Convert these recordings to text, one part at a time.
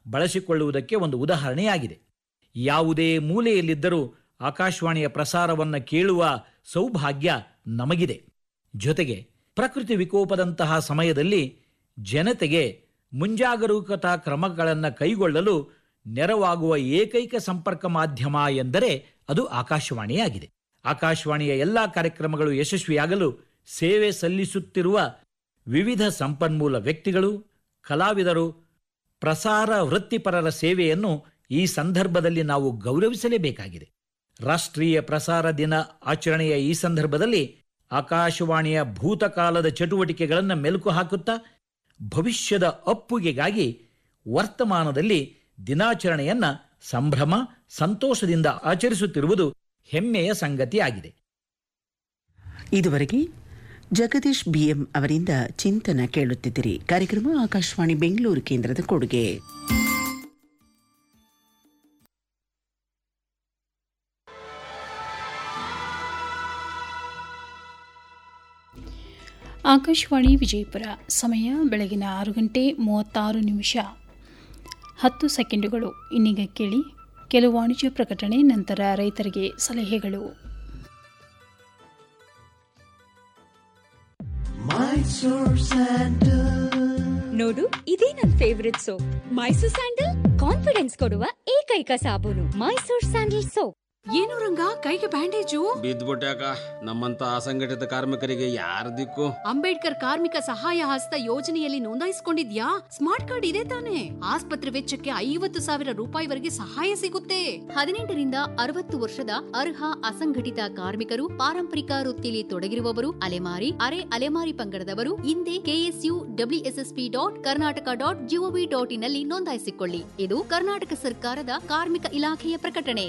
ಬಳಸಿಕೊಳ್ಳುವುದಕ್ಕೆ ಒಂದು ಉದಾಹರಣೆಯಾಗಿದೆ. ಯಾವುದೇ ಮೂಲೆಯಲ್ಲಿದ್ದರೂ ಆಕಾಶವಾಣಿಯ ಪ್ರಸಾರವನ್ನು ಕೇಳುವ ಸೌಭಾಗ್ಯ ನಮಗಿದೆ. ಜೊತೆಗೆ ಪ್ರಕೃತಿ ವಿಕೋಪದಂತಹ ಸಮಯದಲ್ಲಿ ಜನತೆಗೆ ಮುಂಜಾಗರೂಕತಾ ಕ್ರಮಗಳನ್ನು ಕೈಗೊಳ್ಳಲು ನೆರವಾಗುವ ಏಕೈಕ ಸಂಪರ್ಕ ಮಾಧ್ಯಮ ಎಂದರೆ ಅದು ಆಕಾಶವಾಣಿಯಾಗಿದೆ. ಆಕಾಶವಾಣಿಯ ಎಲ್ಲ ಕಾರ್ಯಕ್ರಮಗಳು ಯಶಸ್ವಿಯಾಗಲು ಸೇವೆ ಸಲ್ಲಿಸುತ್ತಿರುವ ವಿವಿಧ ಸಂಪನ್ಮೂಲ ವ್ಯಕ್ತಿಗಳು, ಕಲಾವಿದರು, ಪ್ರಸಾರ ವೃತ್ತಿಪರರ ಸೇವೆಯನ್ನು ಈ ಸಂದರ್ಭದಲ್ಲಿ ನಾವು ಗೌರವಿಸಲೇಬೇಕಾಗಿದೆ. ರಾಷ್ಟ್ರೀಯ ಪ್ರಸಾರ ದಿನ ಆಚರಣೆಯ ಈ ಸಂದರ್ಭದಲ್ಲಿ ಆಕಾಶವಾಣಿಯ ಭೂತಕಾಲದ ಚಟುವಟಿಕೆಗಳನ್ನು ಮೆಲುಕು ಹಾಕುತ್ತಾ ಭವಿಷ್ಯದ ಅಪ್ಪುಗೆಗಾಗಿ ವರ್ತಮಾನದಲ್ಲಿ ದಿನಾಚರಣೆಯನ್ನು ಸಂಭ್ರಮ ಸಂತೋಷದಿಂದ ಆಚರಿಸುತ್ತಿರುವುದು ಹೆಮ್ಮೆಯ ಸಂಗತಿಯಾಗಿದೆ. ಇದುವರೆಗೆ ಜಗದೀಶ್ ಬಿಎಂ ಅವರಿಂದ ಚಿಂತನ ಕೇಳುತ್ತಿದ್ದಿರಿ. ಕಾರ್ಯಕ್ರಮ ಆಕಾಶವಾಣಿ ಬೆಂಗಳೂರು ಕೇಂದ್ರದ ಕೊಡುಗೆ. ಆಕಾಶವಾಣಿ ವಿಜಯಪುರ. ಸಮಯ ಬೆಳಗಿನ 6:36 ಇನ್ನೀಗ ಕೇಳಿ ಕೆಲವು ವಾಣಿಜ್ಯ ಪ್ರಕಟಣೆ, ನಂತರ ರೈತರಿಗೆ ಸಲಹೆಗಳು. ನೋಡು, ಇದೇ ನನ್ favourite soap, Mysore sandal. Confidence ಕೊಡುವ ಏಕೈಕ ಸಾಬೂನು ಮೈಸೂರ್ ಸ್ಯಾಂಡಲ್ ಸೋಪ್. ಏನು ರಂಗ, ಕೈಗೆ ಬ್ಯಾಂಡೇಜು? ಬಿದ್ದ್ಬಿಟ್ಯಾಕ. ನಮ್ಮಂತ ಅಸಂಘಟಿತ ಕಾರ್ಮಿಕರಿಗೆ ಯಾರ ದಿಕ್ಕು? ಅಂಬೇಡ್ಕರ್ ಕಾರ್ಮಿಕ ಸಹಾಯ ಹಸ್ತ ಯೋಜನೆಯಲ್ಲಿ ನೋಂದಾಯಿಸಿಕೊಂಡಿದ್ಯಾ? ಸ್ಮಾರ್ಟ್ ಕಾರ್ಡ್ ಇದೆ ತಾನೆ? ಆಸ್ಪತ್ರೆ ವೆಚ್ಚಕ್ಕೆ 50,000 ರೂಪಾಯಿವರೆಗೆ ಸಹಾಯ ಸಿಗುತ್ತೆ. 18ರಿಂದ 60 ವರ್ಷದ ಅರ್ಹ ಅಸಂಘಟಿತ ಕಾರ್ಮಿಕರು, ಪಾರಂಪರಿಕ ವೃತ್ತಿಯಲ್ಲಿ ತೊಡಗಿರುವವರು, ಅಲೆಮಾರಿ, ಅರೆ ಅಲೆಮಾರಿ ಪಂಗಡದವರು ಹಿಂದೆ KSUWSSP.Karnataka.gov.in ನಲ್ಲಿ ನೋಂದಾಯಿಸಿಕೊಳ್ಳಿ. ಇದು ಕರ್ನಾಟಕ ಸರ್ಕಾರದ ಕಾರ್ಮಿಕ ಇಲಾಖೆಯ ಪ್ರಕಟಣೆ.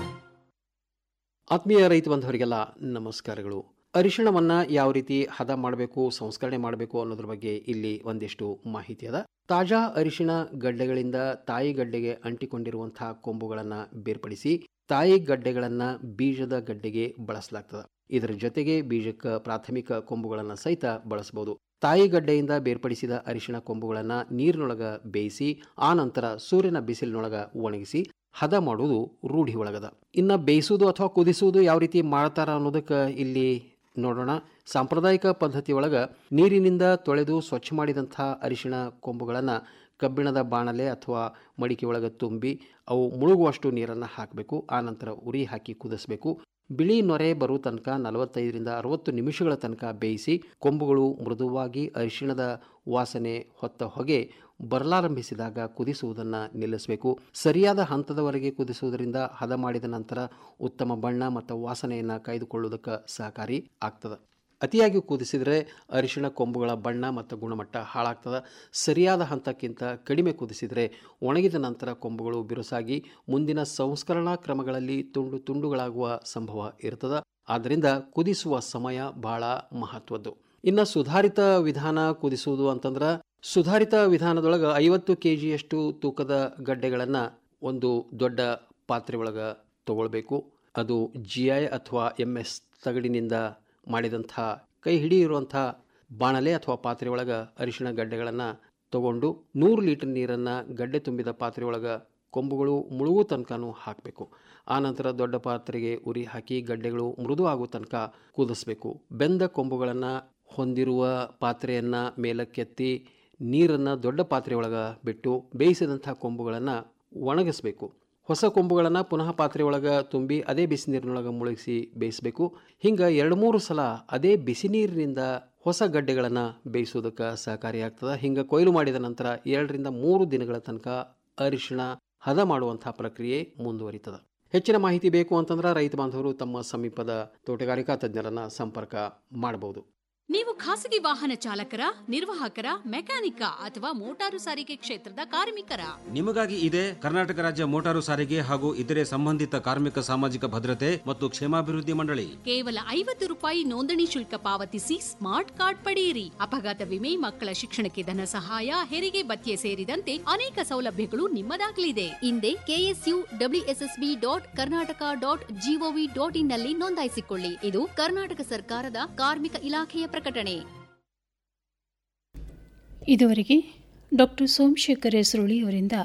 ಆತ್ಮೀಯ ರೈತ ಬಾಂಧವರಿಗೆಲ್ಲ ನಮಸ್ಕಾರಗಳು. ಅರಿಶಿಣವನ್ನು ಯಾವ ರೀತಿ ಹದ ಮಾಡಬೇಕು, ಸಂಸ್ಕರಣೆ ಮಾಡಬೇಕು ಅನ್ನೋದ್ರ ಬಗ್ಗೆ ಇಲ್ಲಿ ಒಂದಿಷ್ಟು ಮಾಹಿತಿ ಅದ. ತಾಜಾ ಅರಿಶಿಣ ಗಡ್ಡೆಗಳಿಂದ ತಾಯಿ ಗಡ್ಡೆಗೆ ಅಂಟಿಕೊಂಡಿರುವಂತಹ ಕೊಂಬುಗಳನ್ನು ಬೇರ್ಪಡಿಸಿ ತಾಯಿ ಗಡ್ಡೆಗಳನ್ನು ಬೀಜದ ಗಡ್ಡೆಗೆ ಬಳಸಲಾಗ್ತದೆ. ಇದರ ಜೊತೆಗೆ ಬೀಜಕ್ಕೆ ಪ್ರಾಥಮಿಕ ಕೊಂಬುಗಳನ್ನು ಸಹಿತ ಬಳಸಬಹುದು. ತಾಯಿ ಗಡ್ಡೆಯಿಂದ ಬೇರ್ಪಡಿಸಿದ ಅರಿಶಿಣ ಕೊಂಬುಗಳನ್ನು ನೀರಿನೊಳಗ ಬೇಯಿಸಿ ಆ ನಂತರ ಸೂರ್ಯನ ಬಿಸಿಲಿನೊಳಗ ಒಣಗಿಸಿ ಹದ ಮಾಡುವುದು ರೂಢಿ ಒಳಗದ. ಇನ್ನು ಬೇಯಿಸುವುದು ಅಥವಾ ಕುದಿಸುವುದು ಯಾವ ರೀತಿ ಮಾಡ್ತಾರ ಅನ್ನೋದಕ್ಕೆ ಇಲ್ಲಿ ನೋಡೋಣ. ಸಾಂಪ್ರದಾಯಿಕ ಪದ್ಧತಿ ಒಳಗೆ ನೀರಿನಿಂದ ತೊಳೆದು ಸ್ವಚ್ಛ ಮಾಡಿದಂಥ ಅರಿಶಿಣ ಕೊಂಬುಗಳನ್ನು ಕಬ್ಬಿಣದ ಬಾಣಲೆ ಅಥವಾ ಮಡಿಕೆ ಒಳಗೆ ತುಂಬಿ ಅವು ಮುಳುಗುವಷ್ಟು ನೀರನ್ನು ಹಾಕಬೇಕು. ಆ ನಂತರ ಉರಿ ಹಾಕಿ ಕುದಿಸಬೇಕು. ಬಿಳಿ ನೊರೆ ಬರೋ ತನಕ 45ರಿಂದ 60 ನಿಮಿಷಗಳ ತನಕ ಬೇಯಿಸಿ ಕೊಂಬುಗಳು ಮೃದುವಾಗಿ ಅರಿಶಿಣದ ವಾಸನೆ ಹೊತ್ತ ಹೊಗೆ ಬರಲಾರಂಭಿಸಿದಾಗ ಕುದಿಸುವುದನ್ನು ನಿಲ್ಲಿಸಬೇಕು. ಸರಿಯಾದ ಹಂತದವರೆಗೆ ಕುದಿಸುವುದರಿಂದ ಹದ ಮಾಡಿದ ನಂತರ ಉತ್ತಮ ಬಣ್ಣ ಮತ್ತು ವಾಸನೆಯನ್ನು ಕಾಯ್ದುಕೊಳ್ಳುವುದಕ್ಕೆ ಸಹಕಾರಿ ಆಗ್ತದೆ. ಅತಿಯಾಗಿ ಕುದಿಸಿದರೆ ಅರಿಶಿಣ ಕೊಂಬುಗಳ ಬಣ್ಣ ಮತ್ತು ಗುಣಮಟ್ಟ ಹಾಳಾಗ್ತದೆ. ಸರಿಯಾದ ಹಂತಕ್ಕಿಂತ ಕಡಿಮೆ ಕುದಿಸಿದರೆ ಒಣಗಿದ ನಂತರ ಕೊಂಬುಗಳು ಬಿರುಸಾಗಿ ಮುಂದಿನ ಸಂಸ್ಕರಣಾ ಕ್ರಮಗಳಲ್ಲಿ ತುಂಡು ತುಂಡುಗಳಾಗುವ ಸಂಭವ ಇರ್ತದೆ. ಆದ್ದರಿಂದ ಕುದಿಸುವ ಸಮಯ ಬಹಳ ಮಹತ್ವದ್ದು. ಇನ್ನು ಸುಧಾರಿತ ವಿಧಾನ ಕುದಿಸುವುದು ಅಂತಂದ್ರೆ, ಸುಧಾರಿತ ವಿಧಾನದೊಳಗೆ 50 kgಯಷ್ಟು ತೂಕದ ಗಡ್ಡೆಗಳನ್ನು ಒಂದು ದೊಡ್ಡ ಪಾತ್ರೆ ಒಳಗೆ ತಗೊಳ್ಬೇಕು. ಅದು GI ಅಥವಾ MS ತಗಡಿನಿಂದ ಮಾಡಿದಂಥ ಕೈ ಹಿಡಿಯಿರುವಂಥ ಬಾಣಲೆ ಅಥವಾ ಪಾತ್ರೆ ಒಳಗೆ ಅರಿಶಿಣ ಗಡ್ಡೆಗಳನ್ನು ತಗೊಂಡು 100 ಲೀಟರ್ ನೀರನ್ನು ಗಡ್ಡೆ ತುಂಬಿದ ಪಾತ್ರೆ ಒಳಗೆ ಕೊಂಬುಗಳು ಮುಳುಗು ತನಕನೂ ಹಾಕಬೇಕು. ಆನಂತರ ದೊಡ್ಡ ಪಾತ್ರೆಗೆ ಉರಿ ಹಾಕಿ ಗಡ್ಡೆಗಳು ಮೃದು ಆಗೋ ತನಕ ಕುದಿಸ್ಬೇಕು. ಬೆಂದ ಕೊಂಬುಗಳನ್ನು ಹೊಂದಿರುವ ಪಾತ್ರೆಯನ್ನು ಮೇಲಕ್ಕೆತ್ತಿ ನೀರನ್ನು ದೊಡ್ಡ ಪಾತ್ರೆ ಒಳಗೆ ಬಿಟ್ಟು ಬೇಯಿಸಿದಂಥ ಕೊಂಬುಗಳನ್ನು ಒಣಗಿಸ್ಬೇಕು. ಹೊಸ ಕೊಂಬುಗಳನ್ನು ಪುನಃ ಪಾತ್ರೆ ಒಳಗೆ ತುಂಬಿ ಅದೇ ಬಿಸಿ ನೀರಿನೊಳಗೆ ಮುಳುಗಿಸಿ ಬೇಯಿಸಬೇಕು. ಹಿಂಗೆ 2-3 ಸಲ ಅದೇ ಬಿಸಿ ನೀರಿನಿಂದ ಹೊಸ ಗಡ್ಡೆಗಳನ್ನು ಬೇಯಿಸೋದಕ್ಕೆ ಸಹಕಾರಿಯಾಗ್ತದೆ. ಹಿಂಗೆ ಕೊಯ್ಲು ಮಾಡಿದ ನಂತರ 2ರಿಂದ 3 ದಿನಗಳ ತನಕ ಅರಿಶಿಣ ಹದ ಮಾಡುವಂಥ ಪ್ರಕ್ರಿಯೆ ಮುಂದುವರಿತದೆ. ಹೆಚ್ಚಿನ ಮಾಹಿತಿ ಬೇಕು ಅಂತಂದ್ರೆ ರೈತ ಬಾಂಧವರು ತಮ್ಮ ಸಮೀಪದ ತೋಟಗಾರಿಕಾ ತಜ್ಞರನ್ನು ಸಂಪರ್ಕ ಮಾಡಬಹುದು. ನೀವು ಖಾಸಗಿ ವಾಹನ ಚಾಲಕರ, ನಿರ್ವಾಹಕರ, ಮೆಕ್ಯಾನಿಕ ಅಥವಾ ಮೋಟಾರು ಸಾರಿಗೆ ಕ್ಷೇತ್ರದ ಕಾರ್ಮಿಕರ? ನಿಮಗಾಗಿ ಇದೆ ಕರ್ನಾಟಕ ರಾಜ್ಯ ಮೋಟಾರು ಸಾರಿಗೆ ಹಾಗೂ ಇತರೆ ಸಂಬಂಧಿತ ಕಾರ್ಮಿಕ ಸಾಮಾಜಿಕ ಭದ್ರತೆ ಮತ್ತು ಕ್ಷೇಮಾಭಿವೃದ್ಧಿ ಮಂಡಳಿ. ಕೇವಲ 50 ರೂಪಾಯಿ ನೋಂದಣಿ ಶುಲ್ಕ ಪಾವತಿಸಿ ಸ್ಮಾರ್ಟ್ ಕಾರ್ಡ್ ಪಡೆಯಿರಿ. ಅಪಘಾತ ವಿಮೆ, ಮಕ್ಕಳ ಶಿಕ್ಷಣಕ್ಕೆ ಧನ ಸಹಾಯ, ಹೆರಿಗೆ ಭತ್ಯೆ ಸೇರಿದಂತೆ ಅನೇಕ ಸೌಲಭ್ಯಗಳು ನಿಮ್ಮದಾಗಲಿದೆ. ಹಿಂದೆ KSUWSSB.Karnataka.gov.in ನಲ್ಲಿ ನೋಂದಾಯಿಸಿಕೊಳ್ಳಿ. ಇದು ಕರ್ನಾಟಕ ಸರ್ಕಾರದ ಕಾರ್ಮಿಕ ಇಲಾಖೆಯ ಪ್ರಕಟಣೆ. ಇದುವರೆಗೆ ಡಾಕ್ಟರ್ ಸೋಮಶೇಖರ್ ಹೆಸರುಳಿ ಅವರಿಂದ